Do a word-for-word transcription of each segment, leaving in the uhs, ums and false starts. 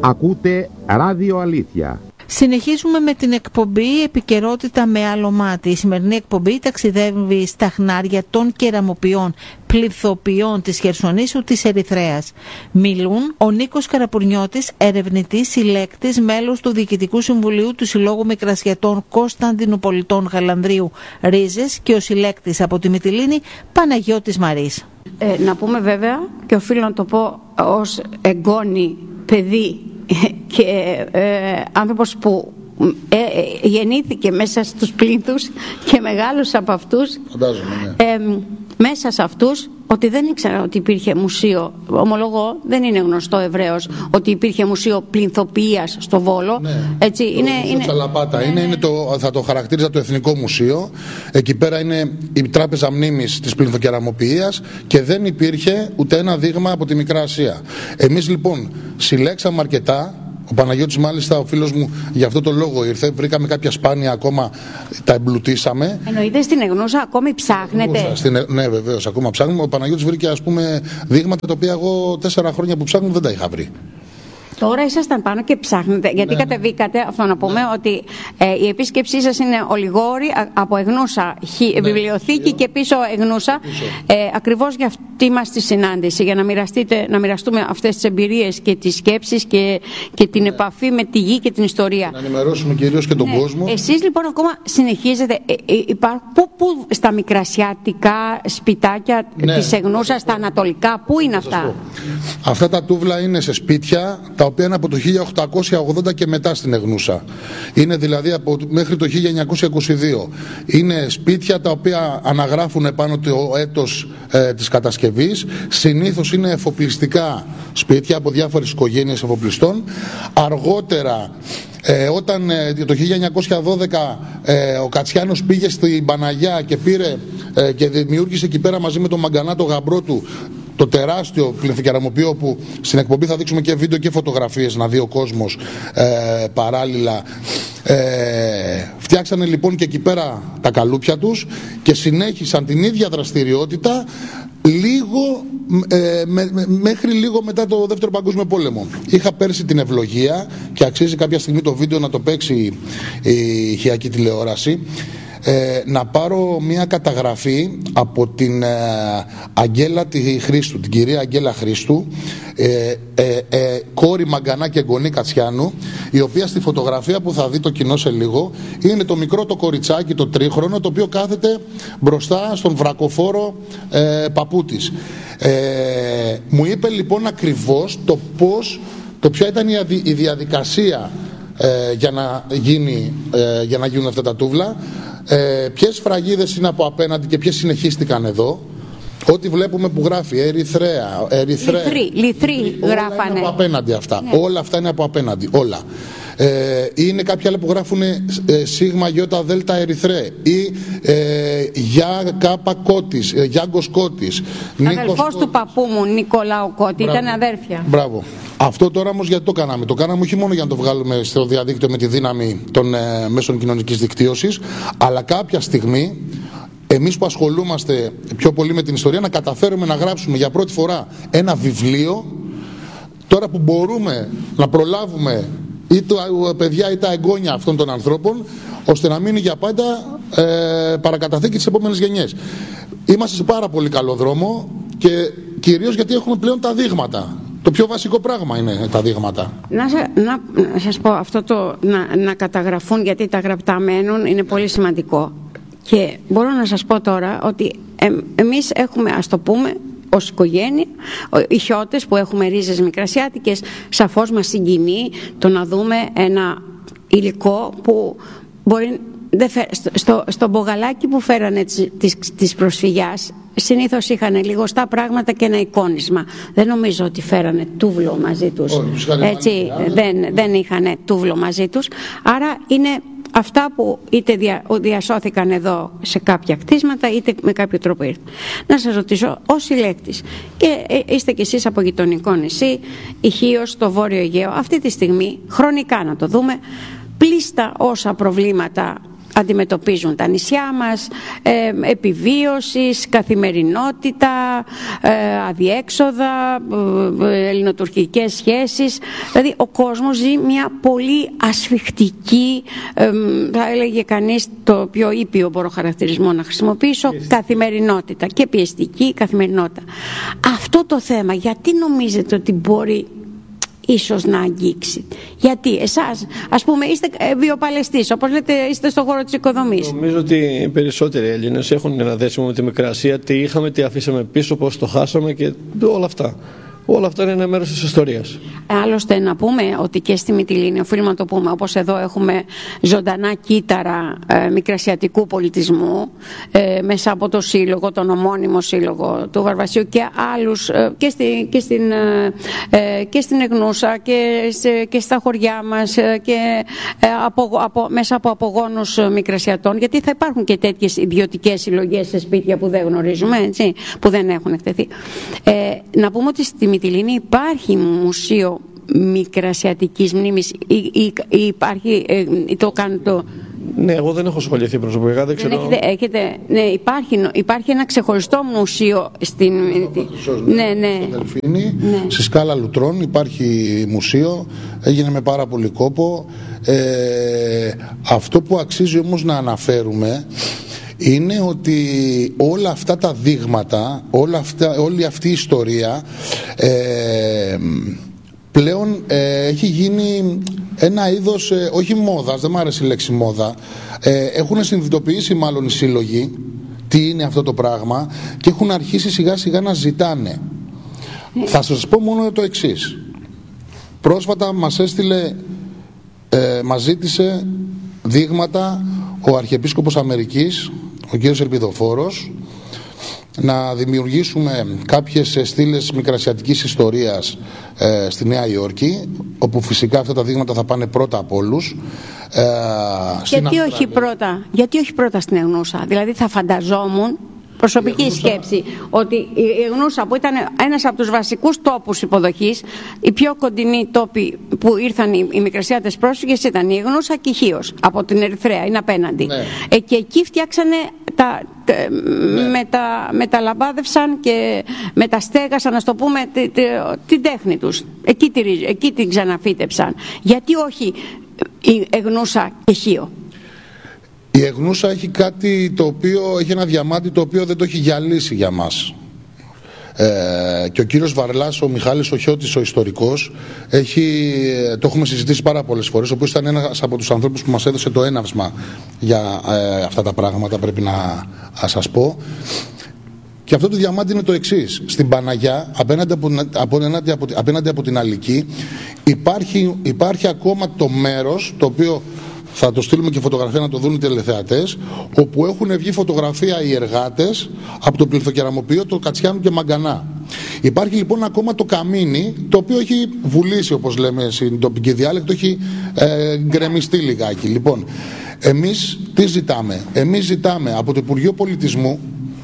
Ακούτε Ράδιο Αλήθεια. Συνεχίζουμε με την εκπομπή Επικαιρότητα με άλλο μάτι. Η σημερινή εκπομπή ταξιδεύει στα χνάρια των κεραμοποιών, πληθοποιών της Χερσονήσου της Ερυθρέας. Μιλούν ο Νίκος Καραπουρνιώτης, ερευνητής, συλλέκτης, μέλος του Διοικητικού Συμβουλίου του Συλλόγου Μικρασιατών Κωνσταντινουπολιτών Γαλανδρίου Ρίζες και ο συλλέκτης από τη Μυτιλήνη Παναγιώτης Μαρής. Ε, να πούμε βέβαια, και οφείλω να το πω ως εγγόνη, παιδί και ε, άνθρωπος που ε, ε, γεννήθηκε μέσα στους πλήθους και μεγάλος από αυτούς, φαντάζομαι, ναι. ε, μέσα σε αυτούς, ότι δεν ήξερα ότι υπήρχε μουσείο, ομολογώ, δεν είναι γνωστό ευρέως ότι υπήρχε μουσείο πληθοποιίας στο Βόλο. Ναι. Έτσι, το είναι, είναι, είναι... Τσαλαπάτα. Είναι, είναι το, θα το χαρακτήριζα το Εθνικό Μουσείο. Εκεί πέρα είναι η Τράπεζα Μνήμης της Πληθοκεραμοποιίας και δεν υπήρχε ούτε ένα δείγμα από τη Μικρά Ασία. Εμείς λοιπόν συλλέξαμε αρκετά. Ο Παναγιώτης, μάλιστα, ο φίλος μου, για αυτό το λόγο ήρθε. Βρήκαμε κάποια σπάνια ακόμα, τα εμπλουτίσαμε. Εννοείται στην Εγνούσα ακόμη ψάχνετε? Εγνούσα, στην, ναι, βεβαίως, ακόμα ψάχνουμε. Ο Παναγιώτης βρήκε, ας πούμε, δείγματα τα οποία εγώ τέσσερα χρόνια που ψάχνω δεν τα είχα βρει. Τώρα ήσασταν πάνω και ψάχνετε, γιατί ναι, κατεβήκατε, αυτό να πούμε, ναι, ότι ε, η επίσκεψή σας είναι ολιγόρη από Εγνούσα, ναι, βιβλιοθήκη και πίσω Εγνούσα, ε, ακριβώς για αυτή μας τη συνάντηση, για να, μοιραστείτε, να μοιραστούμε αυτές τις εμπειρίες και τις σκέψεις και, και την ναι, επαφή με τη γη και την ιστορία. Να ενημερώσουμε κυρίως και τον ναι, κόσμο. Εσείς λοιπόν ακόμα συνεχίζετε, ε, ε, υπά, που, που, στα μικρασιάτικα σπιτάκια ναι, της Εγνούσας, στα ανατολικά, πού είναι αυτά? Αυτά τα τούβλα είναι σε σπίτια, τα οποία είναι από το χίλια οκτακόσια ογδόντα και μετά στην Εγνούσα. Είναι δηλαδή από, μέχρι το χίλια εννιακόσια είκοσι δύο. Είναι σπίτια τα οποία αναγράφουν επάνω το έτος ε, της κατασκευής. Συνήθως είναι εφοπλιστικά σπίτια από διάφορες οικογένειες εφοπλιστών. Αργότερα, ε, όταν ε, το χίλια εννιακόσια δώδεκα ε, ο Κατσιάνος πήγε στην Παναγιά και πήρε ε, και δημιούργησε εκεί πέρα μαζί με τον Μαγκανά, τον γαμπρό του, το τεράστιο πληθοκεραμοποιείο, που στην εκπομπή θα δείξουμε και βίντεο και φωτογραφίες να δει ο κόσμος ε, παράλληλα. Ε, φτιάξανε λοιπόν και εκεί πέρα τα καλούπια τους και συνέχισαν την ίδια δραστηριότητα λίγο, ε, με, με, μέχρι λίγο μετά το Δεύτερο Παγκόσμιο Πόλεμο. Είχα πέρσι την ευλογία, και αξίζει κάποια στιγμή το βίντεο να το παίξει η Χιακή Τηλεόραση, Ε, να πάρω μια καταγραφή από την ε, Αγγέλα τη Χρήστου, την κυρία Αγγέλα Χρήστου, ε, ε, ε, κόρη Μαγκανά και εγγονή Κατσιάνου, η οποία στη φωτογραφία που θα δει το κοινό σε λίγο είναι το μικρό το κοριτσάκι, το τρίχρονο, το οποίο κάθεται μπροστά στον βρακοφόρο ε, παππού της. Ε, μου είπε λοιπόν ακριβώς το πώς, το ποια ήταν η, αδι, η διαδικασία ε, για, να γίνει, ε, για να γίνουν αυτά τα τούβλα. Ε, ποιες φραγίδες είναι από απέναντι και ποιες συνεχίστηκαν εδώ. Ό,τι βλέπουμε που γράφει Ερυθρέα, Ερυθρέα Λιθρή, λιθρή γράφανε. Είναι από απέναντι αυτά. Ναι. Όλα αυτά είναι από απέναντι. Όλα. Ε, είναι κάποια άλλα που γράφουν ε, σίγμα γιώτα δέλτα Ερυθρέ ή ε, για κάπα Κώτης, ε, Γιάγκος Κώτης. Αδελφός του παππού μου Νικολάου Κώτη. Μπράβο. Ήταν αδέρφια. Μπράβο. Αυτό τώρα όμως γιατί το κάναμε? Το κάναμε όχι μόνο για να το βγάλουμε στο διαδίκτυο με τη δύναμη των ε, μέσων κοινωνικής δικτύωσης, αλλά κάποια στιγμή εμείς που ασχολούμαστε πιο πολύ με την ιστορία να καταφέρουμε να γράψουμε για πρώτη φορά ένα βιβλίο, τώρα που μπορούμε να προλάβουμε ή τα παιδιά ή τα εγγόνια αυτών των ανθρώπων, ώστε να μείνει για πάντα ε, παρακαταθήκη στις επόμενες γενιές. Είμαστε σε πάρα πολύ καλό δρόμο και κυρίως γιατί έχουμε πλέον τα δείγματα. Το πιο βασικό πράγμα είναι τα δείγματα. Να, να, να σας πω, αυτό το να, να καταγραφούν, γιατί τα γραπτά μένουν, είναι πολύ σημαντικό. Και μπορώ να σας πω τώρα ότι ε, εμείς έχουμε, ας το πούμε, ως οικογένεια, οι χιώτες που έχουμε ρίζες μικρασιάτικες, σαφώς μας συγκινεί το να δούμε ένα υλικό που μπορεί, δε, στο, στο, στο μπογαλάκι που φέρανε της, της, της προσφυγιάς, συνήθως είχαν λιγοστά πράγματα και ένα εικόνισμα. Δεν νομίζω ότι φέρανε τούβλο μαζί τους. Oh, έτσι, δεν, δεν είχαν τούβλο μαζί τους. Άρα είναι αυτά που είτε δια, διασώθηκαν εδώ σε κάποια κτίσματα, είτε με κάποιο τρόπο ήρθαν. Να σας ρωτήσω, ως συλλέκτης, και είστε κι εσείς από γειτονικό νησί, η Χίος, στο Βόρειο Αιγαίο, αυτή τη στιγμή, χρονικά να το δούμε, πλήστα όσα προβλήματα αντιμετωπίζουν τα νησιά μας, ε, επιβίωσης, καθημερινότητα, ε, αδιέξοδα, ε, ελληνοτουρκικές σχέσεις. Δηλαδή ο κόσμος ζει μια πολύ ασφιχτική, ε, θα έλεγε κανείς το πιο ήπιο μπορώ χαρακτηρισμό να χρησιμοποιήσω, καθημερινότητα και πιεστική καθημερινότητα. Αυτό το θέμα γιατί νομίζετε ότι μπορεί ίσως να αγγίξει? Γιατί εσάς, ας πούμε, είστε βιοπαλαιστής, όπως λέτε, είστε στον χώρο της οικοδομής. Νομίζω ότι οι περισσότεροι Έλληνες έχουν ένα δέσιμο με τη Μικρασία, τι είχαμε, τι αφήσαμε πίσω, πώς το χάσαμε και όλα αυτά. Όλα αυτά είναι ένα μέρος της ιστορίας. Άλλωστε να πούμε ότι και στη Μυτιλήνη, οφείλουμε να το πούμε, όπως εδώ έχουμε ζωντανά κύτταρα ε, μικρασιατικού πολιτισμού ε, μέσα από το σύλλογο, τον ομώνυμο σύλλογο του Βαρβασίου και άλλους ε, και, στη, και, στην, ε, και στην Εγνούσα και, σε, και στα χωριά μας ε, και ε, από, από, μέσα από απογόνους μικρασιατών, γιατί θα υπάρχουν και τέτοιες ιδιωτικές συλλογές σε σπίτια που δεν γνωρίζουμε, έτσι, που δεν έχουν εκτεθεί. Ε, να πούμε ότι στη Μυτιλήνη υπάρχει μουσείο μικρασιατικής μνήμης ή, ή, ή υπάρχει ε, το κάνω το... Ναι, εγώ δεν έχω ασχοληθεί προσωπικά, δεν ξέρω. Έχετε, έχετε, ναι, υπάρχει, υπάρχει ένα ξεχωριστό μουσείο στην... Ναι, ναι, ναι. Στο Δελφίνι, ναι. Στη Σκάλα Λουτρών υπάρχει μουσείο, έγινε με πάρα πολύ κόπο. Ε, αυτό που αξίζει όμως να αναφέρουμε είναι ότι όλα αυτά τα δείγματα, όλα αυτά, όλη αυτή η ιστορία ε, πλέον ε, έχει γίνει ένα είδος, ε, όχι μόδας, δεν μου άρεσε η λέξη μόδα, ε, έχουν συνειδητοποιήσει μάλλον οι σύλλογοι τι είναι αυτό το πράγμα και έχουν αρχίσει σιγά σιγά να ζητάνε. Θα σας πω μόνο το εξής. Πρόσφατα μας έστειλε, ε, μας ζήτησε δείγματα ο Αρχιεπίσκοπος Αμερικής, ο κύριος Ελπιδοφόρος, να δημιουργήσουμε κάποιες στήλες μικρασιατικής ιστορίας ε, στη Νέα Υόρκη, όπου φυσικά αυτά τα δείγματα θα πάνε πρώτα από όλους. Ε, γιατί, όχι πρώτα, γιατί όχι πρώτα στην Εγνούσα? Δηλαδή θα φανταζόμουν, προσωπική Εγνούσα... σκέψη, ότι η Εγνούσα που ήταν ένας από τους βασικούς τόπους υποδοχής, οι πιο κοντινοί τόποι που ήρθαν οι, οι μικρασιάτες πρόσφυγες ήταν η Εγνούσα και η Χίος, από την Ερυθρέα, είναι απέναντι. Ναι. Ε, και εκεί φτιάξανε τα, ναι. μετα, μεταλαμπάδευσαν και μεταστέγασαν, να το πούμε, τη, τη, την τέχνη τους. Εκεί, τη, εκεί την ξαναφύτεψαν. Γιατί όχι η Εγνούσα και Χίο? Η Εγνούσα έχει κάτι το οποίο, έχει ένα διαμάντι το οποίο δεν το έχει γυαλίσει για μας. Ε, και ο κύριος Βαρλάς, ο Μιχάλης ο Χιώτης, ο ιστορικός, έχει, το έχουμε συζητήσει πάρα πολλές φορές, ο οποίος ήταν ένας από τους ανθρώπους που μας έδωσε το έναυσμα για ε, αυτά τα πράγματα, πρέπει να, να σας πω. Και αυτό το διαμάντι είναι το εξής. Στην Παναγιά, απέναντι από, απέναντι από, απέναντι από την Αλική, υπάρχει, υπάρχει ακόμα το μέρος το οποίο... Θα το στείλουμε και φωτογραφία να το δουν οι τηλεθεατές, όπου έχουν βγει φωτογραφία οι εργάτες από το πληθοκεραμοποιείο του Κατσιάνου και Μαγκανά. Υπάρχει λοιπόν ακόμα το καμίνι, το οποίο έχει βουλήσει, όπως λέμε στην τοπική διάλεκτο, έχει ε, γκρεμιστεί λιγάκι. Λοιπόν, εμείς τι ζητάμε? Εμείς ζητάμε από το Υπουργείο Πολιτισμού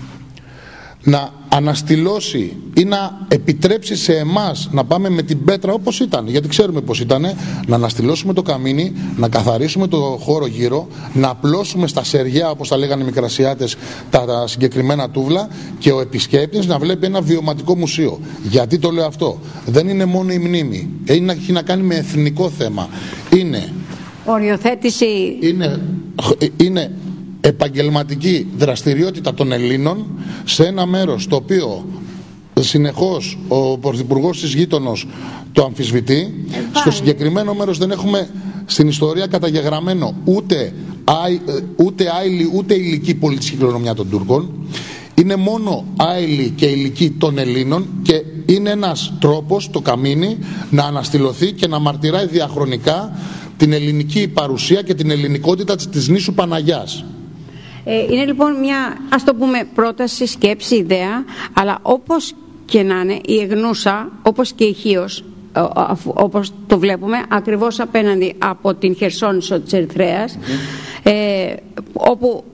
να αναστηλώσει ή να επιτρέψει σε εμάς να πάμε με την πέτρα όπως ήταν, γιατί ξέρουμε πώς ήταν, να αναστηλώσουμε το καμίνι, να καθαρίσουμε το χώρο γύρω, να απλώσουμε στα σεριά, όπως τα λέγανε οι μικρασιάτες, τα, τα συγκεκριμένα τούβλα, και ο επισκέπτης να βλέπει ένα βιωματικό μουσείο. Γιατί το λέω αυτό? Δεν είναι μόνο η μνήμη, είναι, έχει να κάνει με εθνικό θέμα. Είναι οριοθέτηση, είναι, είναι επαγγελματική δραστηριότητα των Ελλήνων σε ένα μέρος το οποίο συνεχώς ο Πρωθυπουργός της γείτονος το αμφισβητεί. Ε, Στο συγκεκριμένο μέρος δεν έχουμε στην ιστορία καταγεγραμμένο ούτε, ούτε άειλη ούτε υλική πολιτική κληρονομιά των Τούρκων. Είναι μόνο άειλη και υλική των Ελλήνων και είναι ένας τρόπος το καμίνι να αναστηλωθεί και να μαρτυράει διαχρονικά την ελληνική παρουσία και την ελληνικότητα της νήσου Παναγιάς. Είναι λοιπόν μια, ας το πούμε, πρόταση, σκέψη, ιδέα, αλλά όπως και να είναι, η Εγνούσα, όπως και η Χίος, όπως το βλέπουμε, ακριβώς απέναντι από την Χερσόνησο της Ερυθρέας, mm-hmm. ε, όπου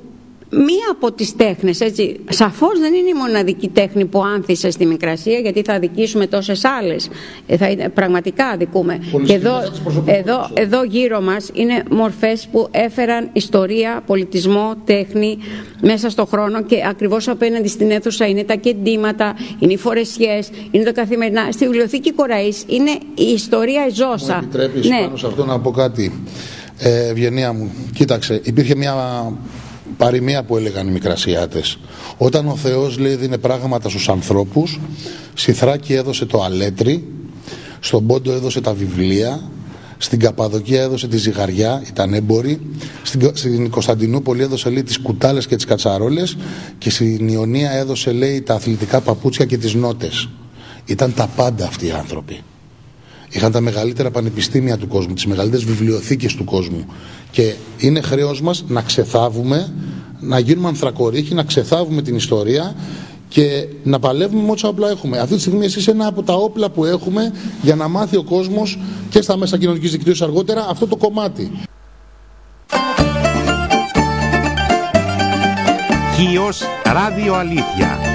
μία από τις τέχνες, έτσι, σαφώς δεν είναι η μοναδική τέχνη που άνθησε στη Μικρασία, γιατί θα αδικήσουμε τόσες άλλες, θα, πραγματικά αδικούμε. Και εδώ, εδώ, εδώ γύρω μας είναι μορφές που έφεραν ιστορία, πολιτισμό, τέχνη μέσα στον χρόνο, και ακριβώς απέναντι στην αίθουσα είναι τα κεντήματα, είναι οι φορεσιές, είναι τα καθημερινά. Στη βιβλιοθήκη Κοραής είναι η ιστορία η ζώσα. Μου επιτρέπεις, ναι, πάνω σε αυτό να πω κάτι, ε, Ευγενία μου? Κοίταξε, υπήρχε μια παροιμία που έλεγαν οι Μικρασιάτες. Όταν ο Θεός, λέει, δίνει πράγματα στους ανθρώπους, στη Θράκη έδωσε το αλέτρι, στον Πόντο έδωσε τα βιβλία, στην Καπαδοκία έδωσε τη ζυγαριά, ήταν έμποροι, στην, στην Κωνσταντινούπολη έδωσε, λέει, τις κουτάλες και τις κατσαρόλες, και στην Ιωνία έδωσε, λέει, τα αθλητικά παπούτσια και τις νότες. Ήταν τα πάντα αυτοί οι άνθρωποι. Είχαν τα μεγαλύτερα πανεπιστήμια του κόσμου, τις μεγαλύτερες βιβλιοθήκες του κόσμου. Και είναι χρέος μας να ξεθάβουμε, να γίνουμε ανθρακορίχοι, να ξεθάβουμε την ιστορία και να παλεύουμε με όσα όπλα έχουμε. Αυτή τη στιγμή εσείς ένα από τα όπλα που έχουμε για να μάθει ο κόσμος και στα μέσα κοινωνικής δικτύωσης αργότερα αυτό το κομμάτι. Χίος Ράδιο Αλήθεια.